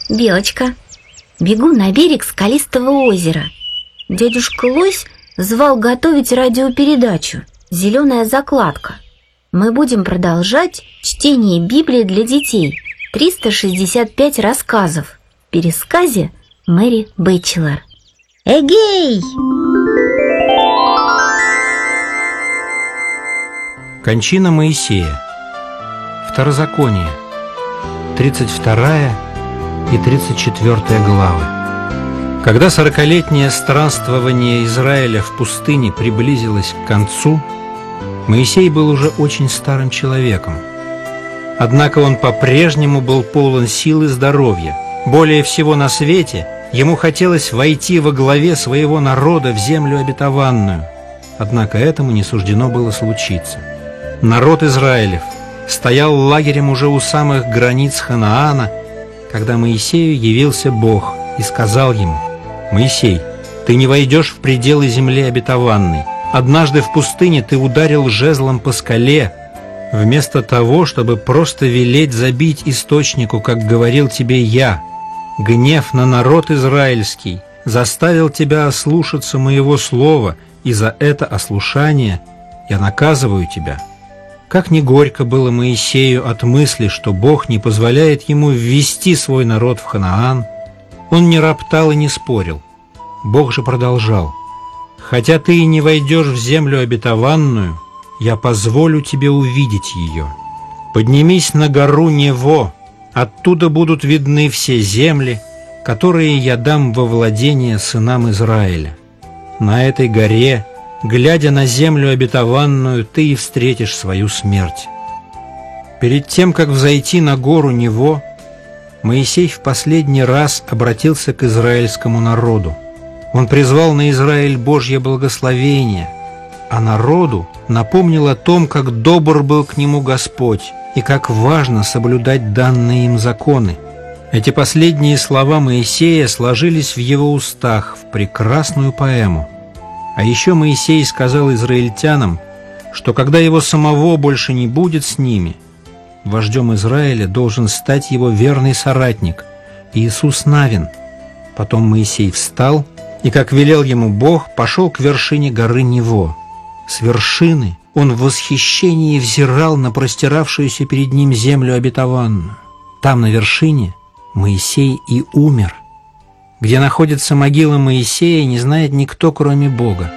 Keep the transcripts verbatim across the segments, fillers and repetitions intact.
Белочка. Бегу на берег скалистого озера. Дядюшка Лось звал готовить радиопередачу «Зеленая закладка». Мы будем продолжать чтение Библии для детей. триста шестьдесят пять рассказов. В пересказе Мэри Бэтчелор. Эгей! Кончина Моисея. Второзаконие. тридцать вторая и тридцать четвёртая главы. Когда сорокалетнее странствование Израиля в пустыне приблизилось к концу, Моисей был уже очень старым человеком. Однако он по-прежнему был полон сил и здоровья. Более всего на свете ему хотелось войти во главе своего народа в землю обетованную. Однако этому не суждено было случиться. Народ Израилев стоял лагерем уже у самых границ Ханаана, когда Моисею явился Бог и сказал ему: «Моисей, ты не войдешь в пределы земли обетованной. Однажды в пустыне ты ударил жезлом по скале, вместо того, чтобы просто велеть забить источнику, как говорил тебе я. Гнев на народ израильский заставил тебя ослушаться моего слова, и за это ослушание я наказываю тебя». Как ни горько было Моисею от мысли, что Бог не позволяет ему ввести свой народ в Ханаан, он не роптал и не спорил. Бог же продолжал: «Хотя ты и не войдешь в землю обетованную, я позволю тебе увидеть ее. Поднимись на гору Нево, оттуда будут видны все земли, которые я дам во владение сынам Израиля. На этой горе, глядя на землю обетованную, ты и встретишь свою смерть». Перед тем, как взойти на гору Нево, Моисей в последний раз обратился к израильскому народу. Он призвал на Израиль Божье благословение, а народу напомнил о том, как добр был к нему Господь и как важно соблюдать данные им законы. Эти последние слова Моисея сложились в его устах в прекрасную поэму. А еще Моисей сказал израильтянам, что когда его самого больше не будет с ними, вождем Израиля должен стать его верный соратник Иисус Навин. Потом Моисей встал и, как велел ему Бог, пошел к вершине горы Нево. С вершины он в восхищении взирал на простиравшуюся перед ним землю обетованную. Там, на вершине, Моисей и умер. Где находится могила Моисея, не знает никто, кроме Бога.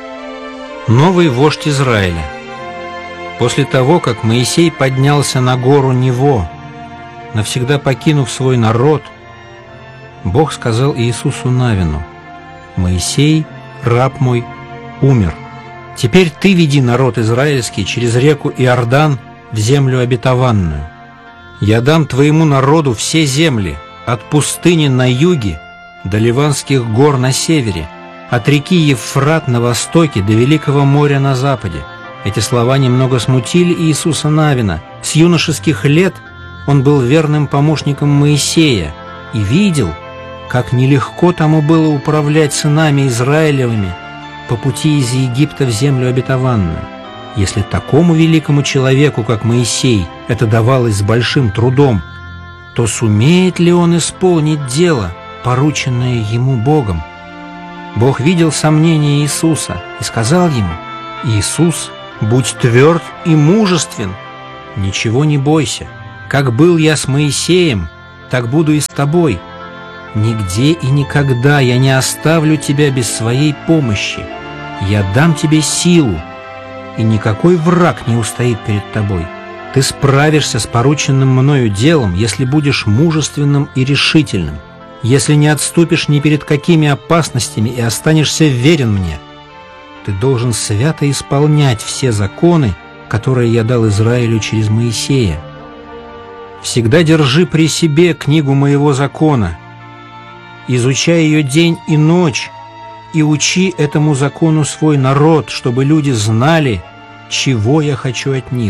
Новый вождь Израиля. После того, как Моисей поднялся на гору Нево, навсегда покинув свой народ, Бог сказал Иисусу Навину: «Моисей, раб мой, умер. Теперь ты веди народ израильский через реку Иордан в землю обетованную. Я дам твоему народу все земли, от пустыни на юге до Ливанских гор на севере, от реки Евфрат на востоке до Великого моря на западе». Эти слова немного смутили Иисуса Навина. С юношеских лет он был верным помощником Моисея и видел, как нелегко тому было управлять сынами Израилевыми по пути из Египта в землю обетованную. Если такому великому человеку, как Моисей, это давалось с большим трудом, то сумеет ли он исполнить дело, порученное ему Богом? Бог видел сомнения Иисуса и сказал ему: «Иисус, будь тверд и мужествен, ничего не бойся. Как был я с Моисеем, так буду и с тобой. Нигде и никогда я не оставлю тебя без своей помощи. Я дам тебе силу, и никакой враг не устоит перед тобой. Ты справишься с порученным мною делом, если будешь мужественным и решительным, если не отступишь ни перед какими опасностями и останешься верен мне. Ты должен свято исполнять все законы, которые я дал Израилю через Моисея. Всегда держи при себе книгу моего закона, изучай ее день и ночь, и учи этому закону свой народ, чтобы люди знали, чего я хочу от них.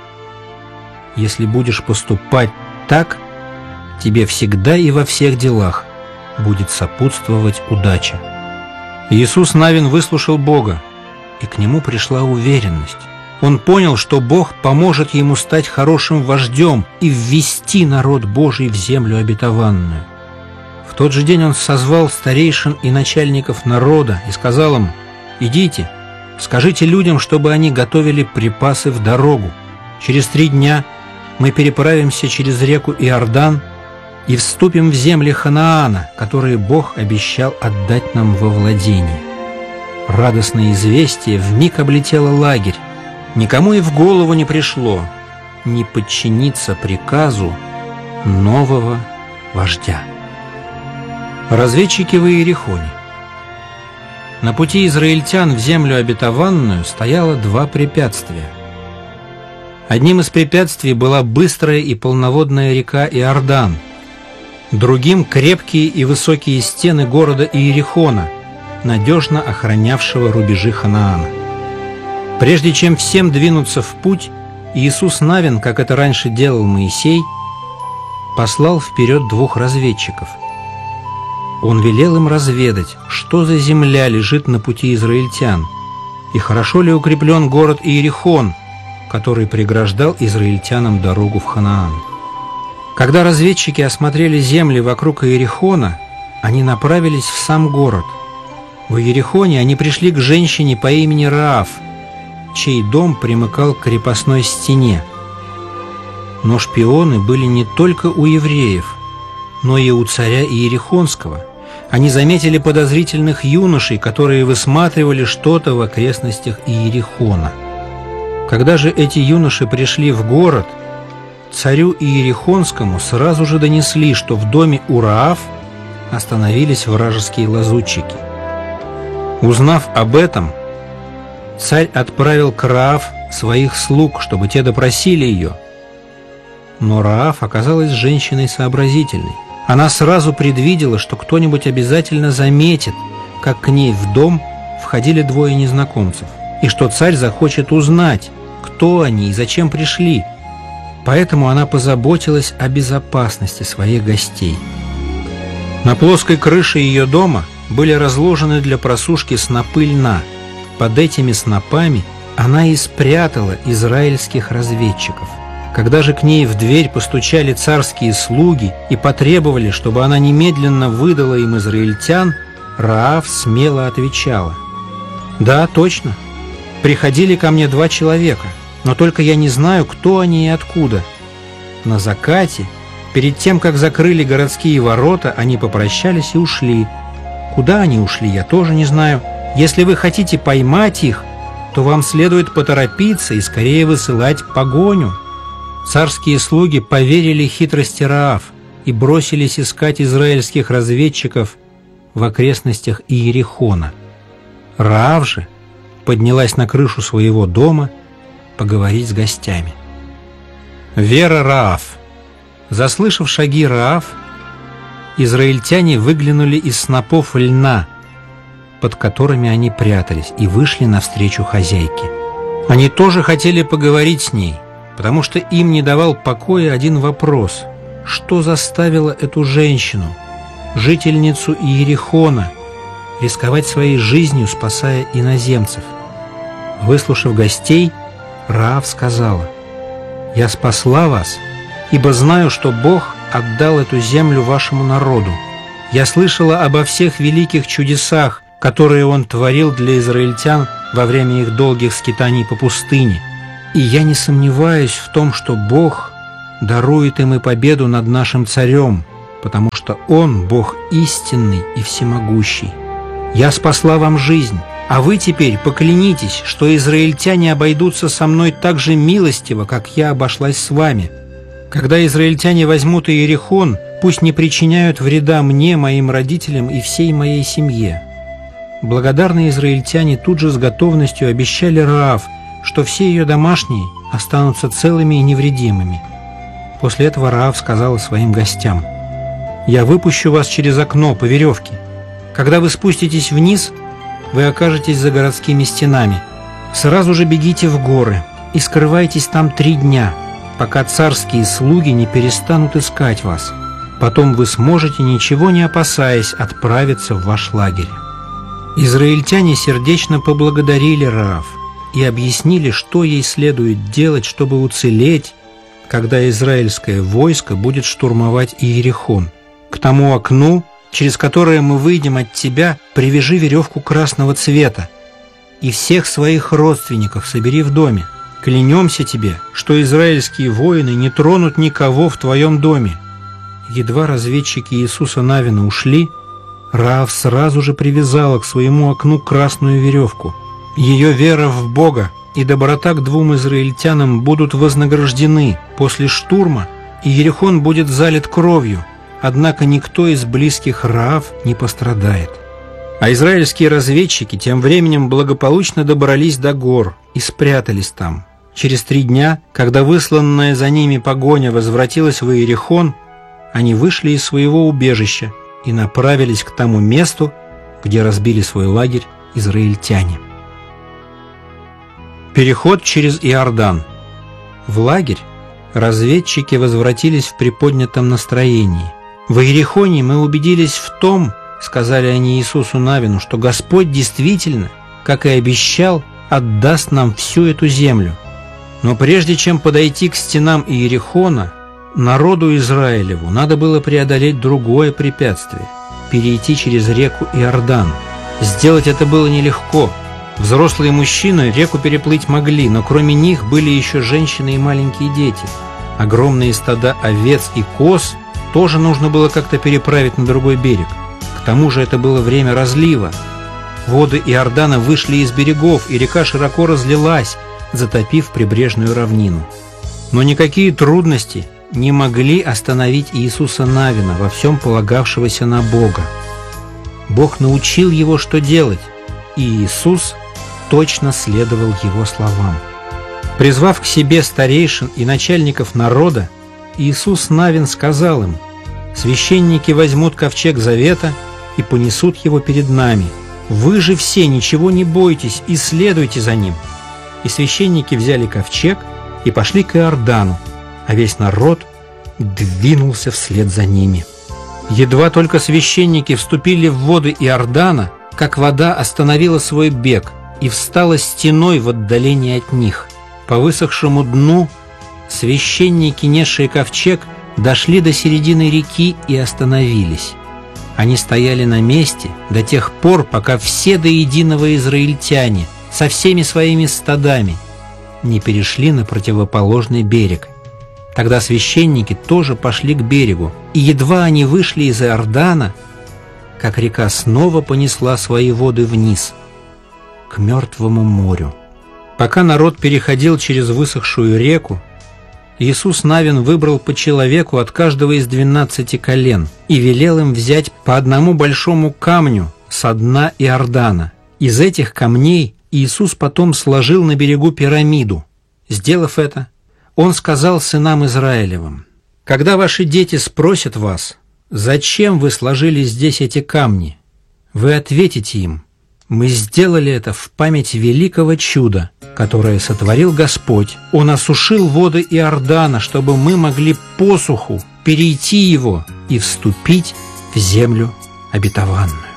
Если будешь поступать так, тебе всегда и во всех делах будет сопутствовать удача». Иисус Навин выслушал Бога, и к нему пришла уверенность. Он понял, что Бог поможет ему стать хорошим вождем и ввести народ Божий в землю обетованную. В тот же день он созвал старейшин и начальников народа и сказал им: «Идите, скажите людям, чтобы они готовили припасы в дорогу. Через три дня мы переправимся через реку Иордан и вступим в земли Ханаана, которые Бог обещал отдать нам во владение». Радостное известие вмиг облетело лагерь. Никому и в голову не пришло не подчиниться приказу нового вождя. Разведчики в Иерихоне. На пути израильтян в землю обетованную стояло два препятствия. Одним из препятствий была быстрая и полноводная река Иордан, другим — крепкие и высокие стены города Иерихона, надежно охранявшего рубежи Ханаана. Прежде чем всем двинуться в путь, Иисус Навин, как это раньше делал Моисей, послал вперед двух разведчиков. Он велел им разведать, что за земля лежит на пути израильтян, и хорошо ли укреплен город Иерихон, который преграждал израильтянам дорогу в Ханаан. Когда разведчики осмотрели земли вокруг Иерихона, они направились в сам город. В Иерихоне они пришли к женщине по имени Раав, чей дом примыкал к крепостной стене. Но шпионы были не только у евреев, но и у царя Иерихонского. Они заметили подозрительных юношей, которые высматривали что-то в окрестностях Иерихона. Когда же эти юноши пришли в город, царю Иерихонскому сразу же донесли, что в доме у Раав остановились вражеские лазутчики. Узнав об этом, царь отправил к Раав своих слуг, чтобы те допросили ее. Но Раав оказалась женщиной сообразительной. Она сразу предвидела, что кто-нибудь обязательно заметит, как к ней в дом входили двое незнакомцев, и что царь захочет узнать, кто они и зачем пришли. Поэтому она позаботилась о безопасности своих гостей. На плоской крыше ее дома были разложены для просушки снопы льна. Под этими снопами она и спрятала израильских разведчиков. Когда же к ней в дверь постучали царские слуги и потребовали, чтобы она немедленно выдала им израильтян, Раав смело отвечала: «Да, точно. Приходили ко мне два человека, но только я не знаю, кто они и откуда. На закате, перед тем, как закрыли городские ворота, они попрощались и ушли. Куда они ушли, я тоже не знаю. Если вы хотите поймать их, то вам следует поторопиться и скорее высылать погоню». Царские слуги поверили хитрости Раав и бросились искать израильских разведчиков в окрестностях Иерихона. Раав же поднялась на крышу своего дома поговорить с гостями. Вера Раав. Заслышав шаги Раав, израильтяне выглянули из снопов льна, под которыми они прятались, и вышли навстречу хозяйке. Они тоже хотели поговорить с ней, потому что им не давал покоя один вопрос: что заставило эту женщину, жительницу Иерихона, рисковать своей жизнью, спасая иноземцев? Выслушав гостей, Раав сказала: «Я спасла вас, ибо знаю, что Бог отдал эту землю вашему народу. Я слышала обо всех великих чудесах, которые Он творил для израильтян во время их долгих скитаний по пустыне. И я не сомневаюсь в том, что Бог дарует им и победу над нашим царем, потому что Он Бог истинный и всемогущий. Я спасла вам жизнь, а вы теперь поклянитесь, что израильтяне обойдутся со мной так же милостиво, как я обошлась с вами. Когда израильтяне возьмут Иерихон, пусть не причиняют вреда мне, моим родителям и всей моей семье». Благодарные израильтяне тут же с готовностью обещали Раав, что все ее домашние останутся целыми и невредимыми. После этого Раав сказала своим гостям: «Я выпущу вас через окно по веревке. Когда вы спуститесь вниз, вы окажетесь за городскими стенами. Сразу же бегите в горы и скрывайтесь там три дня, пока царские слуги не перестанут искать вас. Потом вы сможете, ничего не опасаясь, отправиться в ваш лагерь». Израильтяне сердечно поблагодарили Раав и объяснили, что ей следует делать, чтобы уцелеть, когда израильское войско будет штурмовать Иерихон. К тому окну, через которое мы выйдем от тебя, привяжи веревку красного цвета, и всех своих родственников собери в доме. Клянемся тебе, что израильские воины не тронут никого в твоем доме». Едва разведчики Иисуса Навина ушли, Раав сразу же привязала к своему окну красную веревку. Ее вера в Бога и доброта к двум израильтянам будут вознаграждены. После штурма Иерихон будет залит кровью, однако никто из близких Раав не пострадает. А израильские разведчики тем временем благополучно добрались до гор и спрятались там. Через три дня, когда высланная за ними погоня возвратилась в Иерихон, они вышли из своего убежища и направились к тому месту, где разбили свой лагерь израильтяне. Переход через Иордан. В лагерь разведчики возвратились в приподнятом настроении. В Иерихоне мы убедились в том, сказали они Иисусу Навину, что Господь действительно, как и обещал, отдаст нам всю эту землю. Но прежде чем подойти к стенам Иерихона, народу Израилеву надо было преодолеть другое препятствие – перейти через реку Иордан. Сделать это было нелегко. Взрослые мужчины реку переплыть могли, но кроме них были еще женщины и маленькие дети. Огромные стада овец и коз тоже нужно было как-то переправить на другой берег. К тому же это было время разлива. Воды Иордана вышли из берегов, и река широко разлилась, затопив прибрежную равнину. Но никакие трудности не могли остановить Иисуса Навина, во всем полагавшегося на Бога. Бог научил его, что делать, и Иисус точно следовал его словам. Призвав к себе старейшин и начальников народа, Иисус Навин сказал им: «Священники возьмут ковчег завета и понесут его перед нами. Вы же все ничего не бойтесь и следуйте за ним». И священники взяли ковчег и пошли к Иордану, а весь народ двинулся вслед за ними. Едва только священники вступили в воды Иордана, как вода остановила свой бег и встала стеной в отдалении от них. По высохшему дну священники, несшие ковчег, дошли до середины реки и остановились. Они стояли на месте до тех пор, пока все до единого израильтяне со всеми своими стадами не перешли на противоположный берег. Тогда священники тоже пошли к берегу, и едва они вышли из Иордана, как река снова понесла свои воды вниз, к Мертвому морю. Пока народ переходил через высохшую реку, Иисус Навин выбрал по человеку от каждого из двенадцати колен и велел им взять по одному большому камню со дна Иордана. Из этих камней Иисус потом сложил на берегу пирамиду. Сделав это, Он сказал сынам Израилевым: «Когда ваши дети спросят вас, зачем вы сложили здесь эти камни, вы ответите им: мы сделали это в память великого чуда, которое сотворил Господь. Он осушил воды Иордана, чтобы мы могли посуху перейти его и вступить в землю обетованную».